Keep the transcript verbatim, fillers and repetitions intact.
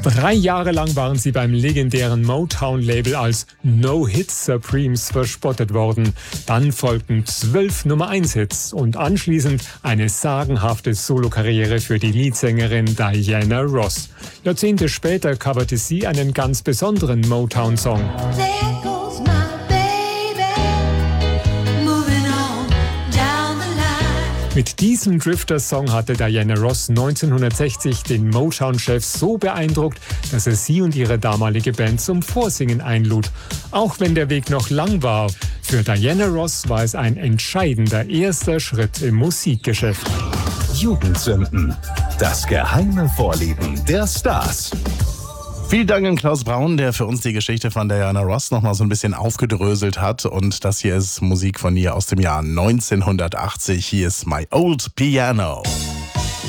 Drei Jahre lang waren sie beim legendären Motown-Label als No-Hit Supremes verspottet worden. Dann folgten zwölf Nummer eins Hits und anschließend eine sagenhafte Solokarriere für die Leadsängerin Diana Ross. Jahrzehnte später coverte sie einen ganz besonderen Motown-Song. Mit diesem Drifter-Song hatte Diana Ross neunzehnhundertsechzig den Motown-Chef so beeindruckt, dass er sie und ihre damalige Band zum Vorsingen einlud. Auch wenn der Weg noch lang war, für Diana Ross war es ein entscheidender erster Schritt im Musikgeschäft. Jugendsünden. Das geheime Vorlieben der Stars. Vielen Dank an Klaus Braun, der für uns die Geschichte von Diana Ross nochmal so ein bisschen aufgedröselt hat. Und das hier ist Musik von ihr aus dem Jahr neunzehnhundertachtzig. Hier ist My Old Piano.